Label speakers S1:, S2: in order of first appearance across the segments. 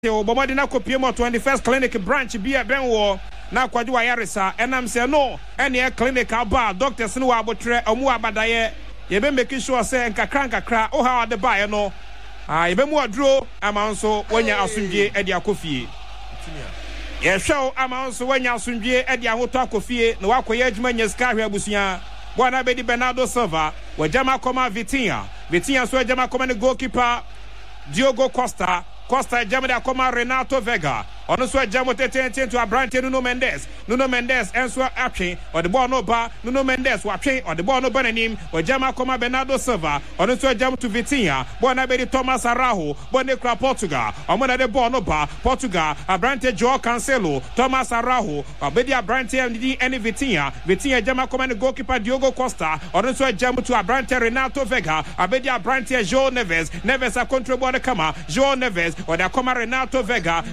S1: Obomadi na kopiem 21st clinic branch bia benwo na kwaju ayaresa enam se no ene clinic aba doctors no abotre omu abadaye ye be make sure say nkakra o ha de bae no ye be mu aduro ama nso wanya asundwe e de akofie ye hwew ama nso wanya asundwe e de ahoto akofie na wakoye adwuma nyaska hwe abusuya bwana bedi Bernardo Silva wajama koma Vitinha so wajama koma ne goalkeeper Diogo Costa jamada koma Renato Vega ono so jamo tete to Abrante Nuno Mendes enso atwe or the ball no ba Nuno Mendes watwe or the ball no bananim o jama koma Bernardo Silva ono so jamo to Vitinha bona be Thomas Araujo bona kra Portugal omona the ball no ba Portugal Abrante Joao Cancelo Thomas Araujo obedi Abrante and Vitinha jama koma ne goalkeeper Diogo Costa ono so jamo to Abrante Renato Vega obedi Abrante Joao Neves a control ball kama Joao Neves or the koma Renato Vega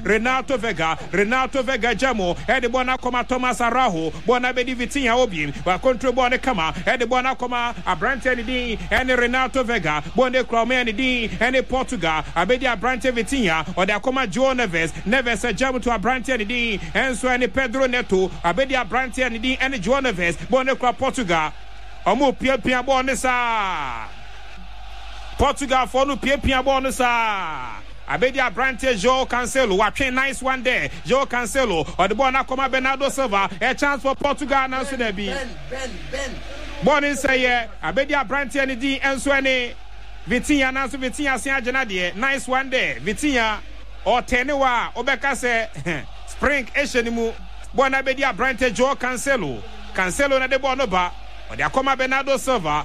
S1: jamo head bona koma Thomas Araujo bona bedi Vitinha obi wa control bona kama head bona koma Abrante Nidi and Renato Vega bona krome Nidi and Portugal abedi Abrante Vitinha or the koma Joao Neves jamo to Abrante Nidi and so any Pedro Neto abedi Abrante Nidi and Joao Neves bona kra Portugal omo pia bona sa Portugal for no pia bona sa Abedi Abrante Joao Cancelo watching nice one there Joao Cancelo or the ball na come Bernardo Silva a chance for Portugal now so there be Ben Bonin say Abedi Abrante and the enso any Vitinha now so Vitinha say agena nice one there Vitinha or tenewa obeka say spring eshenimu bona Abedi Abrante Joao Cancelo na the ball no ba or the come Bernardo Silva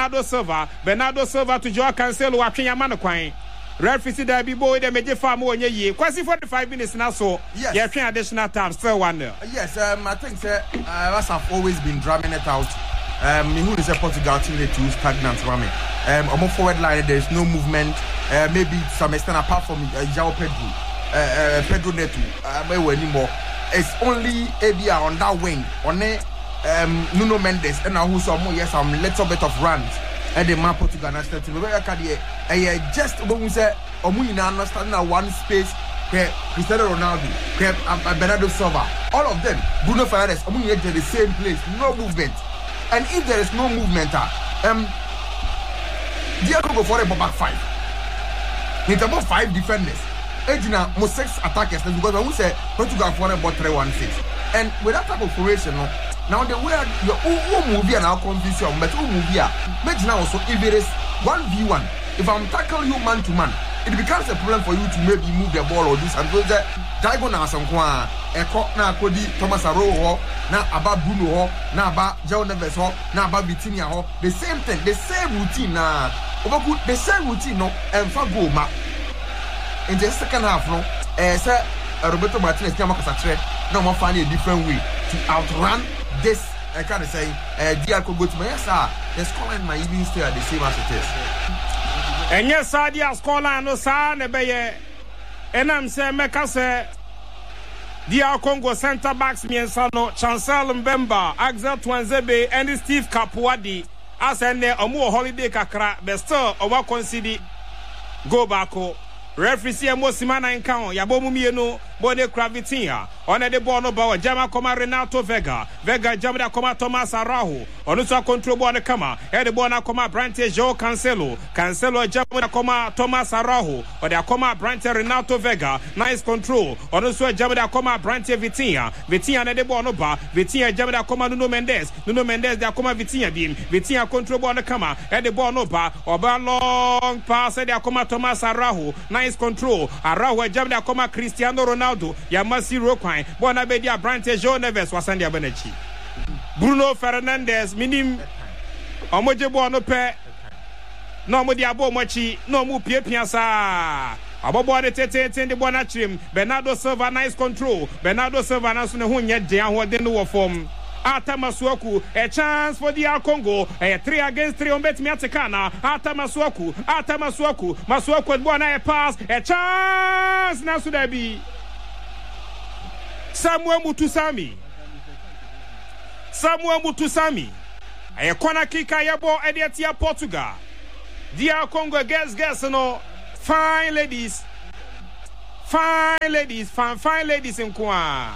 S1: to Joao Cancelo watching Yamano kwan referee see that be boy they make farm onye ye kwasi 45 minutes now so yes. Yeah, train additional time still 1-0.
S2: Yes, I think us have always been drumming it out. Who is a Portugal team they too stagnant ramming. On forward line there is no movement. Maybe some extent apart from Joao Pedro Neto anymore. It's only Abia on that wing on Nuno Mendes and now who some little bit of runs. And the man Portugal national team. Just when we say Omuna understand now one space where Cristiano Ronaldo, Bernardo Silva, all of them, Bruno Fernandes, Omuna at the same place, no movement. And if there is no movement, Diego go for a back five. In terms of 5 defenders, Ejina most 6 attackers because when we say Portugal for about 3-1-6. And with that type of formation, now the way your movie and I'll convince you, but movie, make now also if it is 1v1, if I'm tackling you man to man, it becomes a problem for you to maybe move the ball or do something. Daigo na Sankwa, na Kodi Thomas Araujo, na Aba Bruno, na Aba Joao Neves, na Aba Vitinha, the same thing, the same routine, the same routine, no, and for go ma. In the second half, no, sir, Roberto Martinez came back as a now I'm finding a different way to outrun this. I can't say, Diaco go to my sir. The scoreline might even stay at the same as it is.
S1: And yes, sir, the scoreline no sir, nebeye. And I'm saying, Mekase, the Congo center backs Miensano, Chancel Mbemba, Axel Twanzebe, and Steve Kapuadi. As and there, a more holiday kakra, but still, over concede go back. Referee see Mosimana in count, Yabomu Mieno, Bode Vitinha, on the ball no power, Jama Koma Renato Vega, Jamada Koma Thomas Araujo, on also control ball the Kama, and the Bona Koma Brante Joao Cancelo, Jamada Koma Thomas Araujo, or the Koma Brante Renato Vega, nice control, on also Jamada Koma Brante Vitinha, and the ball no bar, Vitinha Jamada Koma Nuno Mendes, the Koma Vitinha control ball the Kama, and the ball no bar, or long pass, and the Koma Thomas Araujo, nice control, Araujo Jamada Koma Cristiano Ronaldo. Yamasi Roquine, Bonabedia Brante Joao Neves Wasandia Benechi. Bruno Fernandes, Minim Omojebo no pe no Modiabo Mochi, no Mu Piasa. Abobo de Tete the Bonachim, Bernardo Silva, nice control. Bernardo Silva Nasun Hunya Jan who didn't know form. Atamasuaku, a chance for the Congo, a 3-against-3 on Betmiatekana. Atamasuaku, Masuaku and one pass, a chance now should there be. Samuel Mutusami. A corner kick, Ayabo, Ediatia, Portugal. Dear Congo, guess, no. Fine ladies. Fine ladies in kwa.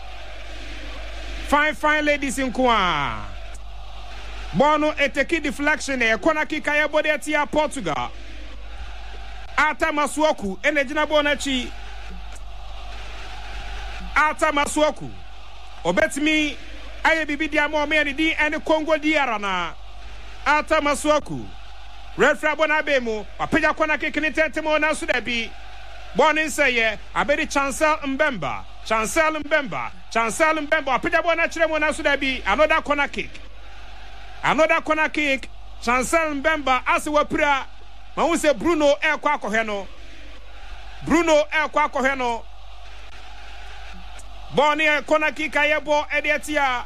S1: Fine ladies in kwa. Bono eteki deflection e kona kika ya body atia Portugal. Ata Masuaku ene jina bonachi. Ata Masuaku. Obetimi aye bibi dia mo me ani di ene Congo DR na. Ata Masuaku. Referee bona be mu, apeja kona kika ni tete mo na so da bi. Bono nseye abedi Chancel Mbemba. Chancel Mbemba, apeja bona chire mo na so da bi. Another corner kick. Chancel Mbemba ase wapira. Ma won say Bruno ekwa akohwe no. Boni corner kick ayebo edetia.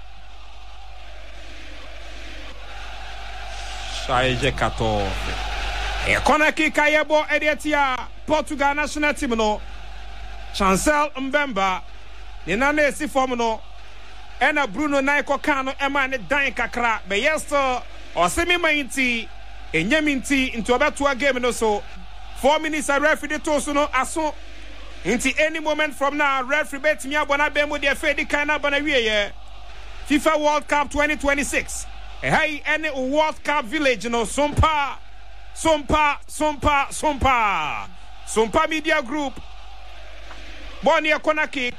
S1: Shaije 14. Corner kick ayebo edetia Portugal national team no. Chancel Mbemba ni na esi form no. Ena Bruno Naiko Kano ema ne dan kakra be yesto osemi mainti enyaminti into obeto game no so 4 minutes a referee to so no aso into any moment from now referee bet me abona be mo de fedi kan na bana wieye FIFA World Cup 2026 hey any World Cup village no Sompa Media Group Bonia corner kick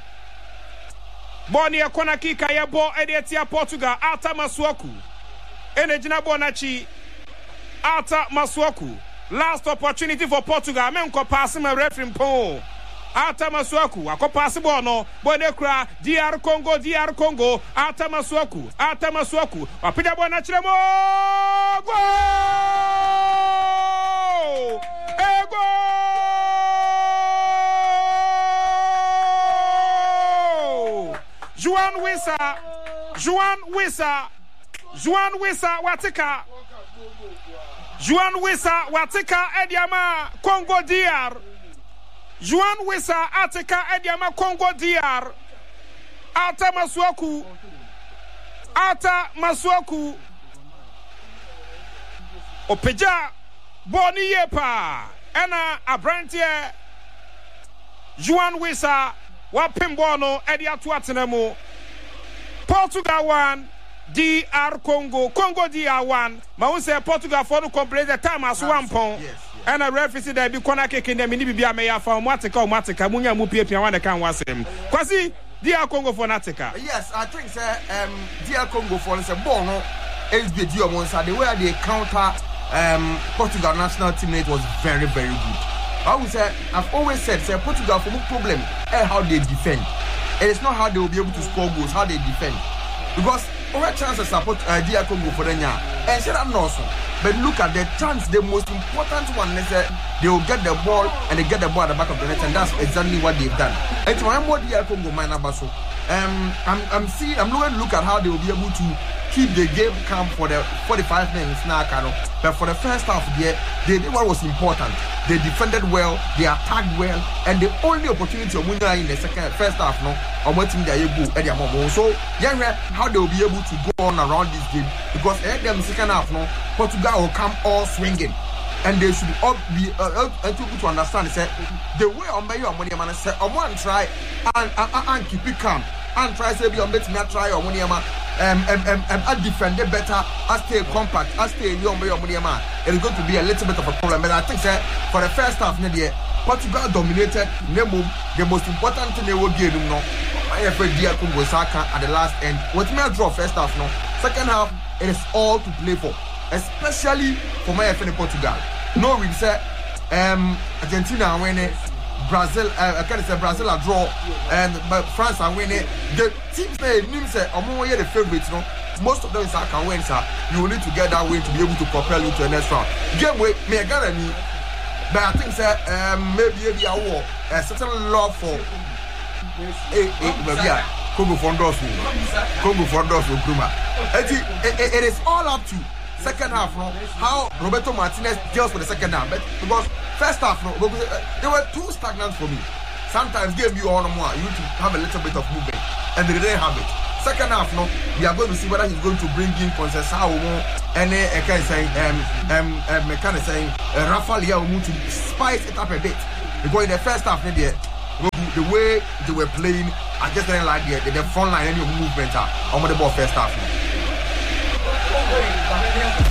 S1: ayebo edetia Portugal Ata Masuaku enejina bonachi Ata Masuaku last opportunity for Portugal men ko pass me referee po Ata Masuaku akopass ball no bonekra DR Congo Ata Masuaku apija bonachi mo Juan Wissa watika Ediama Congo DR. Juan Wissa atika Ediama Congo DR. Ata Masuaku Opeja Boni Yepa Ena Abrantie Juan Wissa Wapimbono Edia Tuatinemo Portugal 1 DR Congo DR 1 ma won say Portugal for no complete the time as one pon and a referee there be corner kick in the mini bibia me ya fa matika munya mu pia wan kan wasem kwasi DR Congo for natika.
S2: Yes, I think say DR Congo for say ball no SBD on side the way they counter Portugal national team it was very very good. I would say I've always said say Portugal for no problem how they defend. It is not how they will be able to score goals, how they defend. Because our chances support DR Congo for the year. And said I'm not so. But look at the chance, the most important one is that they will get the ball and they get the ball at the back of the net, and that's exactly what they've done. And so I'm more DR Congo man so. I'm going to look at how they will be able to keep the game calm for the 45 minutes now, but for the first half they did what was important. They defended well, they attacked well, and the only opportunity of winning in the first half on what team they are able to so yeah, how they will be able to go on around this game, because them second half Portugal will come all swinging. And they should all be able to understand the way on my money man say one try and keep it calm and try to be on bet me try or money man and defend it better, I stay compact, I stay young by your money man. It is going to be a little bit of a problem, but I think for the first half Portugal dominated. The most important thing they will give them I have DR Congo Saka at the last end. What may draw first half second half it is all to play for. Especially for my FN Portugal. No, we say Argentina winning, Brazil. I can't say Brazil a draw, and France are winning. The teams they say among the favorites. Most of them can win. Sir, you will need to get that win to be able to propel you to the next round. Game way may guarantee, but I think maybe a war a certain love for Congo Fondos Kuma. It is all up to. Second half, how Roberto Martinez deals with the second half. But because first half, they were too stagnant for me. Sometimes give you all more. You need to have a little bit of movement, and they didn't have it. Second half, we are going to see whether he's going to bring in Conceição and Rafael to spice it up a bit. because in the first half, maybe the way they were playing, I just didn't like the front line any movement on the ball first half.